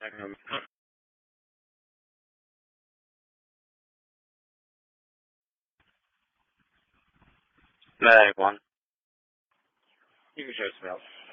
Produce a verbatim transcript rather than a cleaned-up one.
Um, no, one. You can show some else.